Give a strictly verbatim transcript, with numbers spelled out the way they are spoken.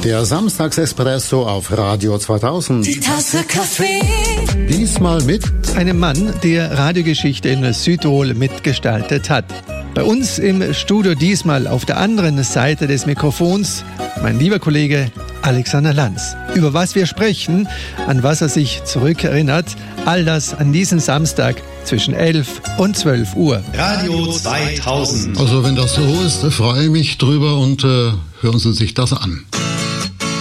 Der Samstagsespresso auf Radio zweitausend. Die Tasse Kaffee. Diesmal mit einem Mann, der Radiogeschichte in Südtirol mitgestaltet hat. Bei uns im Studio diesmal auf der anderen Seite des Mikrofons mein lieber Kollege Alexander Lanz. Über was wir sprechen, an was er sich zurückerinnert, all das an diesem Samstag zwischen elf und zwölf Uhr. Radio zweitausend. Also wenn das so ist, freue ich mich drüber und äh, hören Sie sich das an.